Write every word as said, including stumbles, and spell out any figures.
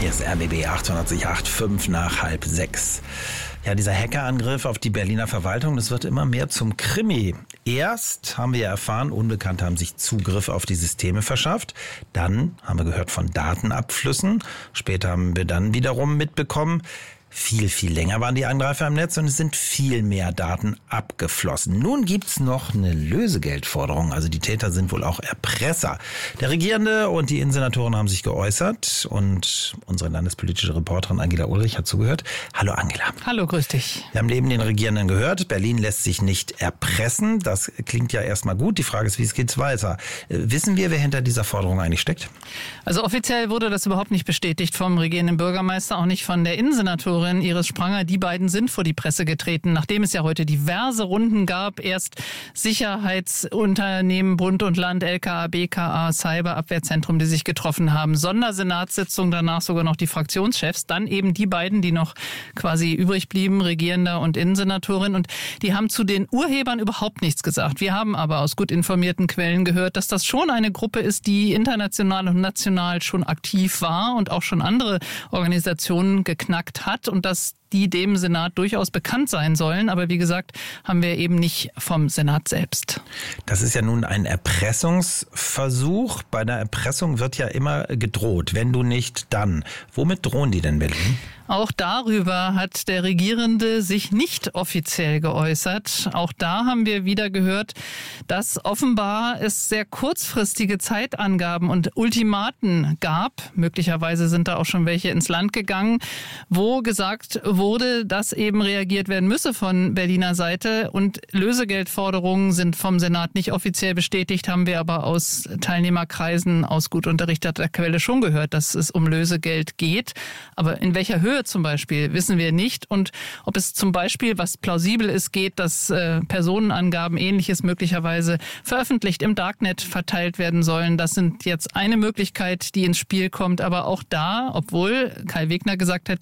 Hier ist R B B achtundachtzig Komma acht, fünf nach halb sechs. Ja, dieser Hackerangriff auf die Berliner Verwaltung, das wird immer mehr zum Krimi. Erst haben wir ja erfahren, Unbekannte haben sich Zugriff auf die Systeme verschafft. Dann haben wir gehört von Datenabflüssen. Später haben wir dann wiederum mitbekommen, viel, viel länger waren die Angreifer im Netz und es sind viel mehr Daten abgeflossen. Nun gibt's noch eine Lösegeldforderung. Also die Täter sind wohl auch Erpresser. Der Regierende und die Innensenatoren haben sich geäußert und unsere landespolitische Reporterin Angela Ulrich hat zugehört. Hallo Angela. Hallo, grüß dich. Wir haben neben den Regierenden gehört, Berlin lässt sich nicht erpressen. Das klingt ja erstmal gut. Die Frage ist, wie geht's weiter? Wissen wir, wer hinter dieser Forderung eigentlich steckt? Also offiziell wurde das überhaupt nicht bestätigt vom regierenden Bürgermeister, auch nicht von der Innensenatorin Iris Spranger. Die beiden sind vor die Presse getreten, nachdem es ja heute diverse Runden gab. Erst Sicherheitsunternehmen, Bund und Land, L K A, B K A, Cyberabwehrzentrum, die sich getroffen haben. Sondersenatssitzung, danach sogar noch die Fraktionschefs. Dann eben die beiden, die noch quasi übrig blieben, Regierender und Innensenatorin. Und die haben zu den Urhebern überhaupt nichts gesagt. Wir haben aber aus gut informierten Quellen gehört, dass das schon eine Gruppe ist, die international und national schon aktiv war und auch schon andere Organisationen geknackt hat. Und dass die dem Senat durchaus bekannt sein sollen. Aber wie gesagt, haben wir eben nicht vom Senat selbst. Das ist ja nun ein Erpressungsversuch. Bei einer Erpressung wird ja immer gedroht. Wenn du nicht, dann. Womit drohen die denn, Berlin? Auch darüber hat der Regierende sich nicht offiziell geäußert. Auch da haben wir wieder gehört, dass offenbar es sehr kurzfristige Zeitangaben und Ultimaten gab. Möglicherweise sind da auch schon welche ins Land gegangen, wo gesagt wurde, dass eben reagiert werden müsse von Berliner Seite. Und Lösegeldforderungen sind vom Senat nicht offiziell bestätigt, haben wir aber aus Teilnehmerkreisen, aus gut unterrichteter Quelle schon gehört, dass es um Lösegeld geht. Aber in welcher Höhe zum Beispiel, wissen wir nicht. Und ob es zum Beispiel, was plausibel ist, geht, dass äh, Personenangaben, Ähnliches möglicherweise veröffentlicht im Darknet verteilt werden sollen. Das sind jetzt eine Möglichkeit, die ins Spiel kommt. Aber auch da, obwohl Kai Wegner gesagt hat,